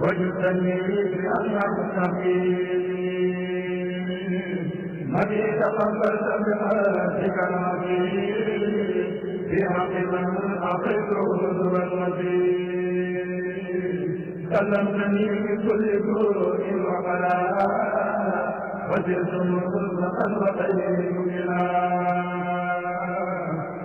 وجدني بأن المستقيم الذي تقبلت بحياتك العظيم في حق من أعطيته ذو المدين كلمتني بكل جوع وقلاء وزرت مطلقا وخير بنا